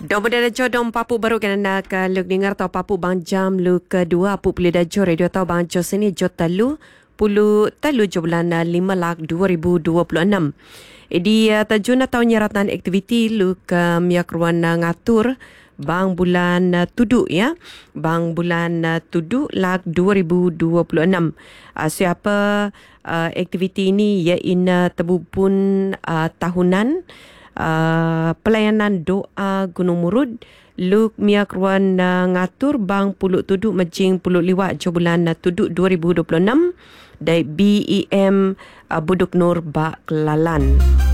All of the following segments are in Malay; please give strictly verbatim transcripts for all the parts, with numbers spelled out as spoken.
Dom berdajo dom papu baru kena nak luk dengar tau papu bang jam lu kedua apu pilih dajo radio tau bang jo sini jo talu puluh talu jo bulan lima lak dua ribu dua puluh enam. Jadi tajuna tau nyaratan aktiviti lu ke miak ruan ngatur bang bulan tudu ya. Bang bulan tudu lak dua ribu dua puluh enam. Uh, siapa uh, aktiviti ini iaitu tebupun uh, tahunan Uh, pelayanan doa Gunung Murud Luk miak ruan uh, ngatur bang puluk tuduk majing puluk liwat jo bulan uh, tuduk dua ribu dua puluh enam dari B E M uh, Buduk Nur Bak Kelalan.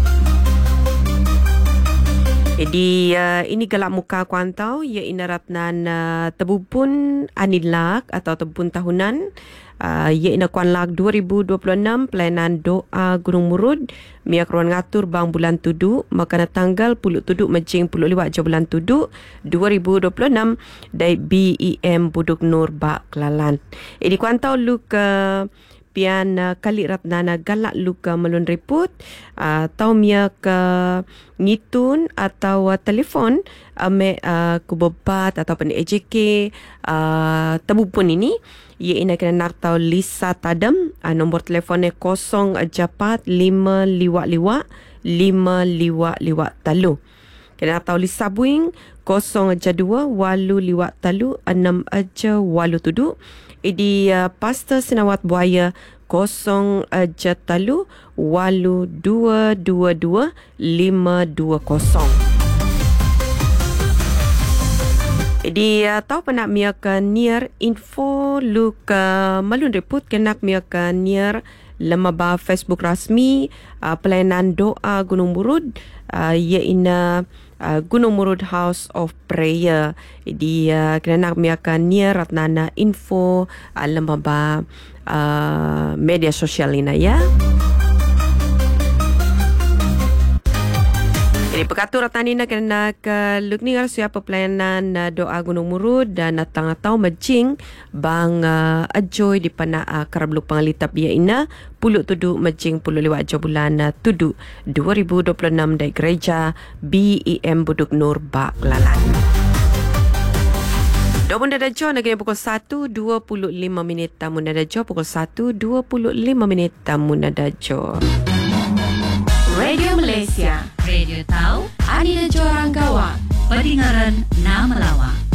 Jadi uh, ini galak muka kuantau ia inaratnan uh, tebupun anilak atau tebupun tahunan uh, ia ina kuan lak dua ribu dua puluh enam pelayanan doa Gunung Murud miak ruan ngatur bang bulan tudu makana tanggal puluk tuduk majing puluk liwat jo bulan tudu dua ribu dua puluh enam dari B E M Buduk Nur Bak Kelalan. Ini kuantau lu ke pian uh, kali ratnana galak luka melun reput uh, tau mia ke ngitun atau uh, telefon ame uh, kubebat ataupun A J K uh, tebupun ini ia ina kena nak tau Lisa Tadam uh, nombor telefonnya kosong japat lima liwat liwat lima liwat liwat talu. Kena nak tau Lisa Buing kosong aja dua walu liwat talu enam aja walu tudu. Idi uh, Pastor Senawat Buaya kosong aja talu walu dua dua dua lima dua kosong. Idi uh, tahu penak miakan near info luk uh, malun reput kenak miakan near lemaba Facebook rasmi uh, pelayanan doa Gunung Murud uh, iaitu Uh, Gunung Murud House of Prayer. Jadi uh, kena nak miakan near ratnana info uh, lembaga uh, media sosial ini ya. Jadi pekatur ratnana kena ke luk ningal siapa pelayanan uh, doa Gunung Murud dan natang atau majing bang uh, ajoy di pana uh, karabluk pangalitap dia ina puluk tudu majing puluh liwat jo bulan uh, tudu dua ribu dua puluh enam dari gereja B E M Buduk Nur Bak Kelalan. Domun dadajo negeri pukul satu dua puluh lima minit tamu dadajo pukul satu dua puluh lima minit tamu dadajo. Radio Malaysia, Radio Tau, Ani Najwa Ranggawa, Pendengaran Na Melawak.